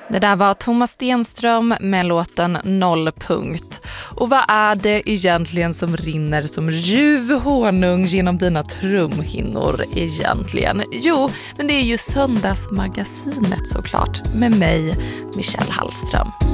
Det där var Thomas Stenström med låten Nollpunkt. Och vad är det egentligen som rinner som ljuv honung genom dina trumhinnor egentligen? Jo, men det är ju Söndagsmagasinet såklart med mig, Michelle Hallström.